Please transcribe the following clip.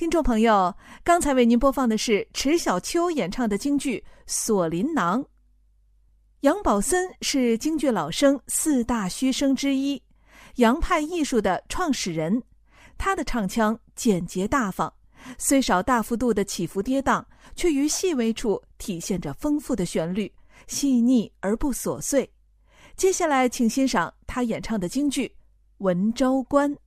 听众朋友，刚才为您播放的是迟小秋演唱的京剧《锁麟囊》。杨宝森是京剧老生四大须生之一，杨派艺术的创始人。他的唱腔简洁大方，虽少大幅度的起伏跌宕，却于细微处体现着丰富的旋律，细腻而不琐碎。接下来请欣赏他演唱的京剧《文昭关》。